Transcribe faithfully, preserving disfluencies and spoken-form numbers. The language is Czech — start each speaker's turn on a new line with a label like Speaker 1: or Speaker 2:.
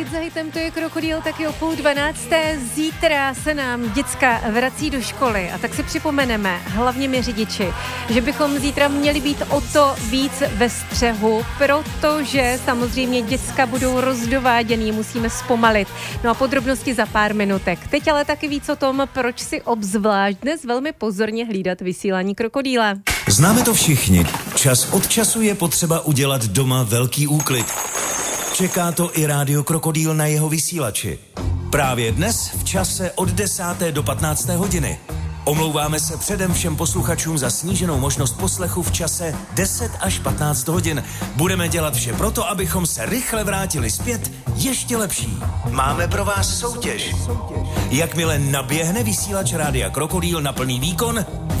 Speaker 1: Hit za hitem, to je Krokodýl, taky o půl dvanácté. Zítra se nám děcka vrací do školy a tak si připomeneme, hlavně my řidiči, že bychom zítra měli být o to víc ve střehu, protože samozřejmě děcka budou rozdováděný, musíme zpomalit. No a podrobnosti za pár minutek. Teď ale taky víc o tom, proč si obzvlášť dnes velmi pozorně hlídat vysílání Krokodýla.
Speaker 2: Známe to všichni. Čas od času je potřeba udělat doma velký úklid. Čeká to i rádio Krokodýl na jeho vysílači. Právě dnes v čase od desáté do patnácté hodiny. Omlouváme se předem všem posluchačům za sníženou možnost poslechu v čase deset až patnáct hodin. Budeme dělat vše proto, abychom se rychle vrátili zpět ještě lepší. Máme pro vás soutěž. Jakmile naběhne vysílač rádia Krokodýl na plný výkon,